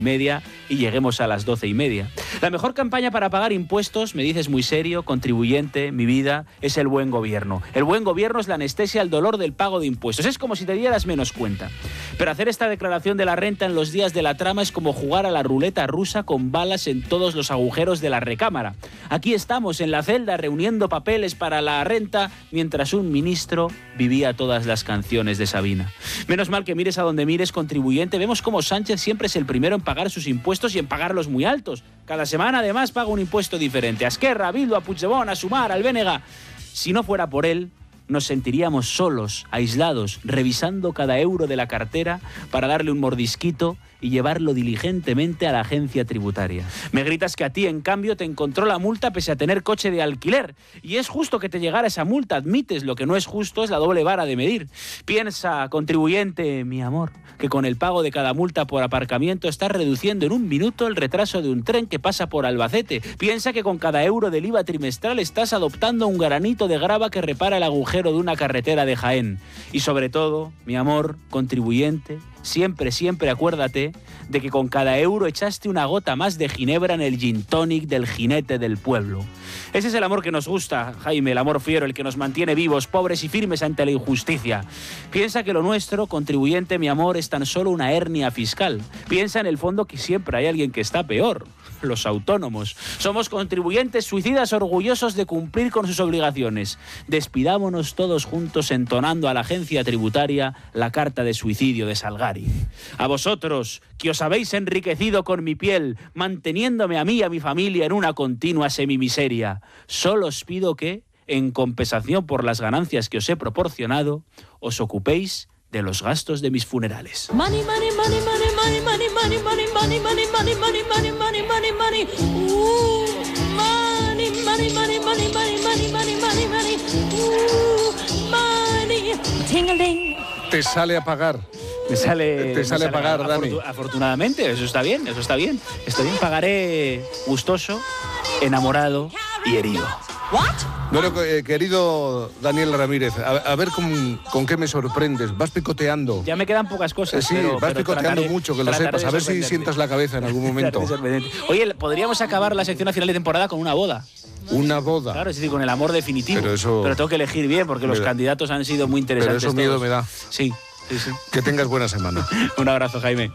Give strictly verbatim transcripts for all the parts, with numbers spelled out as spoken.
media y lleguemos a las doce y media. La mejor campaña para pagar impuestos, me dices muy serio, contribuyente, mi vida, es el buen gobierno. El buen gobierno es la anestesia al dolor del pago de impuestos. Es como si te dieras menos cuenta. Pero hacer esta declaración de la renta en los días de la trama es como jugar a la ruleta rusa con balas en todos los agujeros de la recámara. Aquí estamos en la celda reuniendo papeles para la renta mientras un ministro vivía todas las canciones de Sabina. Menos mal que mires a donde mires, contribuyente, vemos como Sánchez siempre es el primero en pagar sus impuestos y en pagarlos muy altos. Cada semana además paga un impuesto diferente. A Esquerra, a Bildu, a Puigdemont, a Sumar, al Bénega. Si no fuera por él, nos sentiríamos solos, aislados, revisando cada euro de la cartera para darle un mordisquito y llevarlo diligentemente a la agencia tributaria. Me gritas que a ti, en cambio, te encontró la multa pese a tener coche de alquiler. Y es justo que te llegara esa multa. Admites, lo que no es justo es la doble vara de medir. Piensa, contribuyente, mi amor, que con el pago de cada multa por aparcamiento estás reduciendo en un minuto el retraso de un tren que pasa por Albacete. Piensa que con cada euro del I V A trimestral estás adoptando un granito de grava que repara el agujero de una carretera de Jaén. Y sobre todo, mi amor, contribuyente, siempre, siempre acuérdate de que con cada euro echaste una gota más de ginebra en el gin tonic del jinete del pueblo. Ese es el amor que nos gusta, Jaime, el amor fiero, el que nos mantiene vivos, pobres y firmes ante la injusticia. Piensa que lo nuestro, contribuyente, mi amor, es tan solo una hernia fiscal. Piensa en el fondo que siempre hay alguien que está peor. Los autónomos. Somos contribuyentes suicidas orgullosos de cumplir con sus obligaciones. Despidámonos todos juntos entonando a la agencia tributaria la carta de suicidio de Salgari. A vosotros, que os habéis enriquecido con mi piel, manteniéndome a mí y a mi familia en una continua semimiseria, solo os pido que, en compensación por las ganancias que os he proporcionado, os ocupéis de los gastos de mis funerales. Money, money, money, money, money, money, money, money, money, money, money, money, money, money, money, money. Ooh, money, money, money, money, money, money, money, money, money. Ooh, money. Ting-a-ling. Te sale a pagar. Me sale, te sale me a pagar, Dani. Afortu- afortunadamente, eso está bien, eso está bien. Estoy bien, pagaré gustoso, enamorado y herido. What? Bueno, eh, querido Daniel Ramírez, a, a ver con, con qué me sorprendes. Vas picoteando. Ya me quedan pocas cosas. Eh, sí, pero, vas pero picoteando trataré- mucho, que lo trataré sepas. de A ver si sorprenderte. sientas la cabeza en algún momento. Trataré de sorprenderte. Oye, podríamos acabar la sección a final de temporada con una boda. Una boda. Claro, es decir, con el amor definitivo. Pero eso- Pero tengo que elegir bien porque los Pero- candidatos han sido muy Pero interesantes. eso miedo todos. me da. Sí, sí, sí. Que tengas buena semana. Un abrazo, Jaime.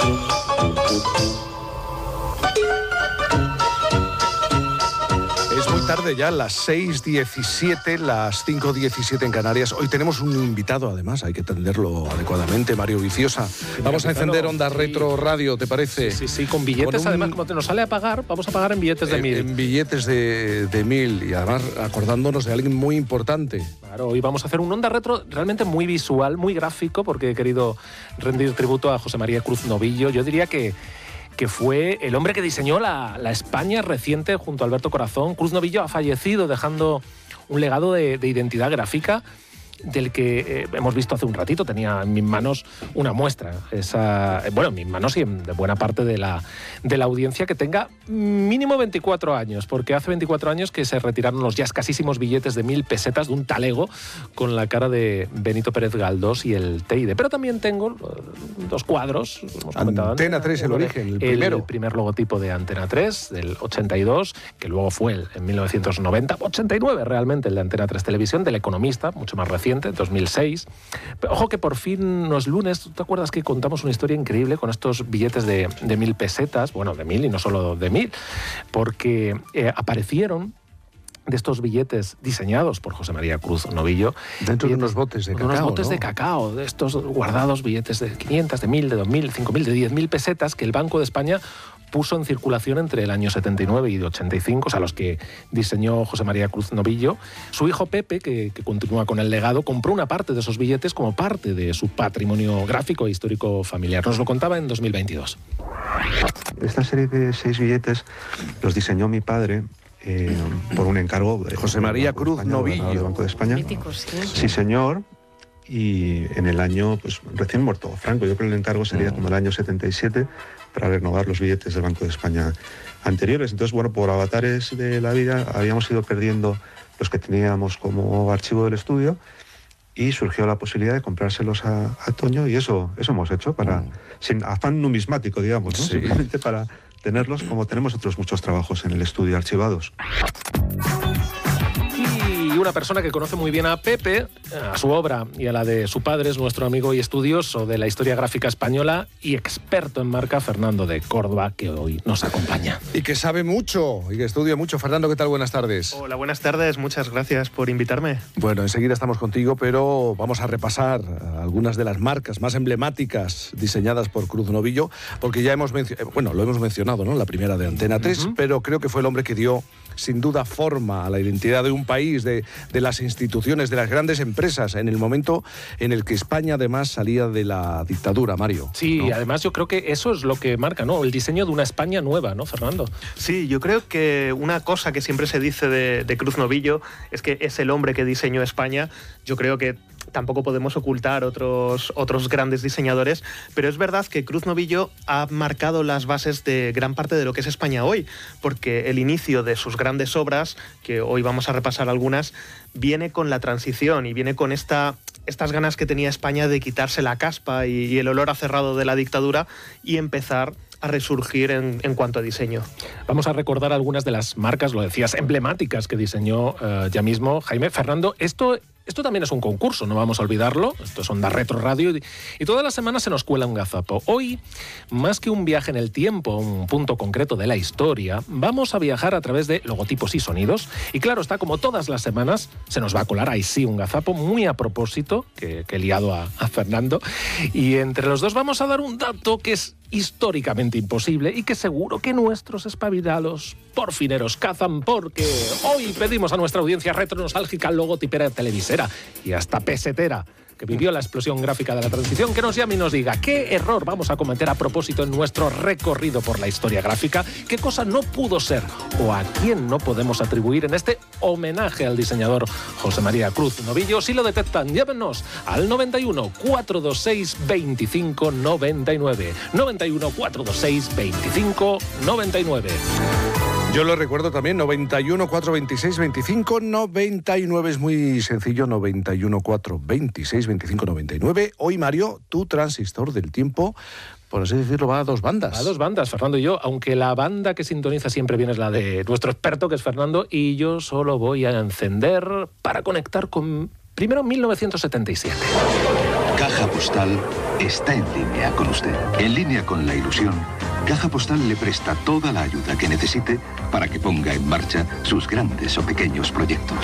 Es muy tarde ya, las seis diecisiete, las cinco diecisiete en Canarias. Hoy tenemos un invitado, además, hay que atenderlo adecuadamente, Mario Viciosa. Vamos a encender Onda Retro Radio, ¿te parece? Sí, sí, con billetes, Con un- además, como te nos sale a pagar, vamos a pagar en billetes de En- mil. En billetes de, de mil y además acordándonos de alguien muy importante. Claro, hoy vamos a hacer un Onda Retro realmente muy visual, muy gráfico, porque he querido rendir tributo a José María Cruz Novillo. Yo diría que, que fue el hombre que diseñó la, la España reciente junto a Alberto Corazón. Cruz Novillo ha fallecido dejando un legado de, de identidad gráfica del que eh, hemos visto hace un ratito. Tenía en mis manos una muestra. Esa, bueno, en mis manos y en de buena parte de la, de la audiencia que tenga mínimo veinticuatro años, porque hace veinticuatro años que se retiraron los ya escasísimos billetes de mil pesetas de un talego con la cara de Benito Pérez Galdós y el T I D. Pero también tengo eh, dos cuadros. Hemos comentado antes. Antena tres, el origen, el primero. El primer logotipo de Antena tres, del ochenta y dos, que luego fue el, en mil novecientos noventa, ochenta y nueve realmente, el de Antena tres Televisión, del Economista, mucho más reciente, dos mil seis. Pero, ojo que por fin no es lunes. ¿Tú te acuerdas que contamos una historia increíble con estos billetes de, de mil pesetas? Bueno, de mil y no solo de mil, porque eh, aparecieron de estos billetes diseñados por José María Cruz Novillo. Dentro de billetes- unos botes de cacao, unos botes ¿no? de cacao, de estos guardados billetes de quinientas, de mil, de dos mil, cinco mil, de diez mil pesetas que el Banco de España puso en circulación entre el año setenta y nueve y ochenta y cinco, o sea, los que diseñó José María Cruz Novillo. Su hijo Pepe, que, que continúa con el legado, compró una parte de esos billetes como parte de su patrimonio gráfico e histórico familiar. Nos lo contaba en dos mil veintidós. Esta serie de seis billetes los diseñó mi padre eh, por un encargo de José María Banco de Cruz España, Novillo. gobernador del Banco de España. Míticos, sí. Sí, señor. Y en el año, pues recién muerto Franco, yo creo que el encargo sería como el año setenta y siete para renovar los billetes del Banco de España anteriores. Entonces, bueno, por avatares de la vida habíamos ido perdiendo los que teníamos como archivo del estudio y surgió la posibilidad de comprárselos a, a Toño, y eso, eso hemos hecho, para, mm. sin afán numismático, digamos, ¿no? Sí. Simplemente para tenerlos, como tenemos otros muchos trabajos en el estudio archivados. Y una persona que conoce muy bien a Pepe, a su obra y a la de su padre, es nuestro amigo y estudioso de la historia gráfica española y experto en marca, Fernando de Córdoba, que hoy nos acompaña. Y que sabe mucho, y que estudia mucho. Fernando, ¿qué tal? Buenas tardes. Hola, buenas tardes. Muchas gracias por invitarme. Bueno, enseguida estamos contigo, pero vamos a repasar algunas de las marcas más emblemáticas diseñadas por Cruz Novillo, porque ya hemos mencionado, bueno, lo hemos mencionado, ¿no? La primera de Antena tres, uh-huh. pero creo que fue el hombre que dio sin duda forma a la identidad de un país, de, de las instituciones, de las grandes empresas, en el momento en el que España además salía de la dictadura, Mario. Sí, ¿no? Además yo creo que eso es lo que marca, ¿no? El diseño de una España nueva, ¿no, Fernando? Sí, yo creo que una cosa que siempre se dice de, de Cruz Novillo es que es el hombre que diseñó España. Yo creo que tampoco podemos ocultar otros, otros grandes diseñadores, pero es verdad que Cruz Novillo ha marcado las bases de gran parte de lo que es España hoy, porque el inicio de sus grandes obras, que hoy vamos a repasar algunas, viene con la transición y viene con esta, estas ganas que tenía España de quitarse la caspa y, y el olor a cerrado de la dictadura y empezar a resurgir en, en cuanto a diseño. Vamos a recordar algunas de las marcas, lo decías, emblemáticas que diseñó uh, ya mismo Jaime. Fernando, esto... Esto también es un concurso, no vamos a olvidarlo. Esto es Onda Retro Radio y, y todas las semanas se nos cuela un gazapo. Hoy, más que un viaje en el tiempo, un punto concreto de la historia, vamos a viajar a través de logotipos y sonidos. Y claro está, como todas las semanas, se nos va a colar ahí sí un gazapo muy a propósito, que, que he liado a, a Fernando. Y entre los dos vamos a dar un dato que es históricamente imposible y que seguro que nuestros espabilados porfineros cazan, porque hoy pedimos a nuestra audiencia retro-nostálgica, logotipera, televisera y hasta pesetera que vivió la explosión gráfica de la transición, que nos llame y nos diga qué error vamos a cometer a propósito en nuestro recorrido por la historia gráfica, qué cosa no pudo ser o a quién no podemos atribuir en este homenaje al diseñador José María Cruz Novillo. Si lo detectan, llámenos al noventa y uno, cuatrocientos veintiséis, veinticinco noventa y nueve. noventa y uno, cuatrocientos veintiséis, veinticinco noventa y nueve. Yo lo recuerdo también, noventa y uno, cuatrocientos veintiséis, veinticinco noventa y nueve. Es muy sencillo, noventa y uno, cuatrocientos veintiséis, veinticinco noventa y nueve. Hoy, Mario, tu transistor del tiempo, por así decirlo, va a dos bandas. A dos bandas, Fernando y yo, aunque la banda que sintoniza siempre bien es la de nuestro experto, que es Fernando, y yo solo voy a encender para conectar con, primero, mil novecientos setenta y siete. Caja Postal está en línea con usted, en línea con la ilusión. Caja Postal le presta toda la ayuda que necesite para que ponga en marcha sus grandes o pequeños proyectos.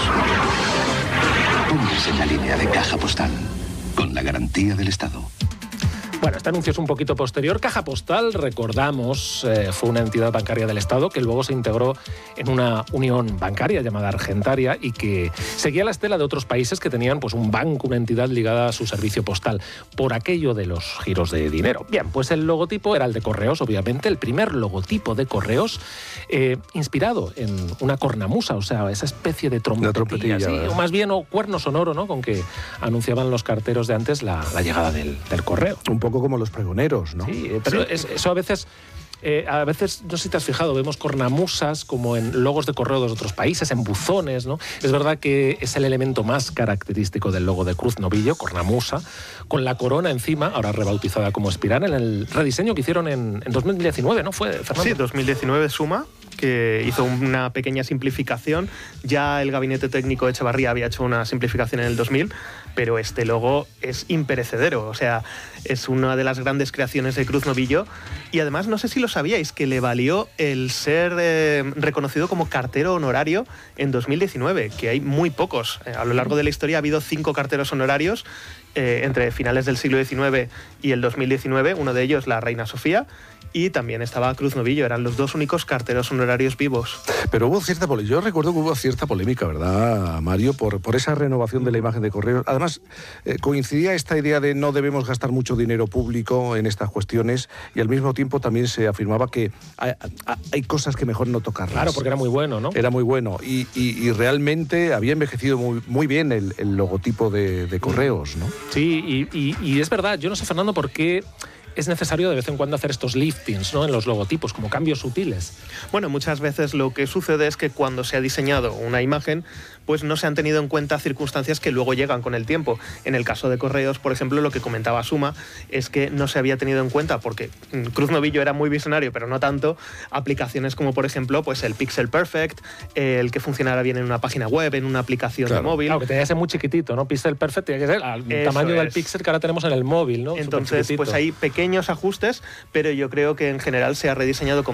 Póngase en la línea de Caja Postal, con la garantía del Estado. Bueno, este anuncio es un poquito posterior. Caja Postal, recordamos, eh, fue una entidad bancaria del Estado que luego se integró en una unión bancaria llamada Argentaria y que seguía la estela de otros países que tenían pues, un banco, una entidad ligada a su servicio postal, por aquello de los giros de dinero. Bien, pues el logotipo era el de Correos, obviamente, el primer logotipo de Correos eh, inspirado en una cornamusa, o sea, esa especie de trompetilla, trompetilla sí, o más bien o cuerno sonoro, ¿no?, con que anunciaban los carteros de antes la, la llegada del, del correo. Un poco como los pregoneros, ¿no? Sí, pero sí. Es, eso a veces... Eh, a veces, no sé si te has fijado, vemos cornamusas como en logos de correo de otros países, en buzones, ¿no? Es verdad que es el elemento más característico del logo de Cruz Novillo, cornamusa, con la corona encima, ahora rebautizada como espiral, en el rediseño que hicieron en, en dos mil diecinueve, ¿no? ¿Fue, Fernando? Sí, dos mil diecinueve Suma, que hizo una pequeña simplificación. Ya el gabinete técnico de Echevarría había hecho una simplificación en el dos mil, pero este logo es imperecedero, o sea, es una de las grandes creaciones de Cruz Novillo y además no sé si lo sabíais, que le valió el ser eh, reconocido como cartero honorario en dos mil diecinueve, que hay muy pocos. Eh, a lo largo de la historia ha habido cinco carteros honorarios eh, entre finales del siglo diecinueve y el dos mil diecinueve, uno de ellos la Reina Sofía, y también estaba Cruz Novillo, eran los dos únicos carteros honorarios vivos. Pero hubo cierta polémica, yo recuerdo que hubo cierta polémica, ¿verdad, Mario? Por, por esa renovación de la imagen de Correos. Además, eh, coincidía esta idea de no debemos gastar mucho dinero público en estas cuestiones y al mismo tiempo también se afirmaba que hay, hay cosas que mejor no tocarlas. Claro, porque era muy bueno, ¿no? Era muy bueno y, y, y realmente había envejecido muy, muy bien el, el logotipo de, de Correos, ¿no? Sí, y, y, y es verdad, yo no sé, Fernando, por qué es necesario de vez en cuando hacer estos liftings, ¿no?, en los logotipos, como cambios sutiles. Bueno, muchas veces lo que sucede es que cuando se ha diseñado una imagen, pues no se han tenido en cuenta circunstancias que luego llegan con el tiempo. En el caso de Correos, por ejemplo, lo que comentaba Suma es que no se había tenido en cuenta, porque Cruz Novillo era muy visionario, pero no tanto, aplicaciones como, por ejemplo, pues el Pixel Perfect, el que funcionara bien en una página web, en una aplicación Claro. de móvil. Claro, que tenía que ser muy chiquitito, ¿no? Pixel Perfect tiene que ser al Eso tamaño del es. pixel que ahora tenemos en el móvil, ¿no? Entonces, Superchiquitito. pues hay pequeños ajustes, pero yo creo que en general se ha rediseñado con